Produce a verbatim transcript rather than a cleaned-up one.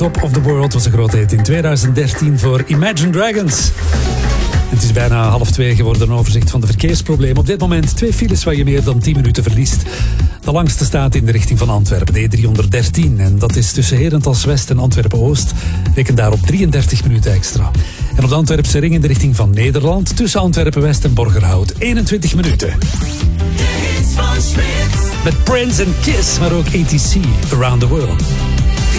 Top of the World was een grote hit in tweeduizend dertien voor Imagine Dragons. Het is bijna half twee geworden, een overzicht van de verkeersproblemen. Op dit moment twee files waar je meer dan tien minuten verliest. De langste staat in de richting van Antwerpen, de E driehonderddertien. En dat is tussen Herentals West en Antwerpen-Oost. Reken daarop drieëndertig minuten extra. En op de Antwerpse ring in de richting van Nederland, tussen Antwerpen-West en Borgerhout, eenentwintig minuten. De hits van Smit. Met Prince en Kiss, maar ook A T C, Around the World.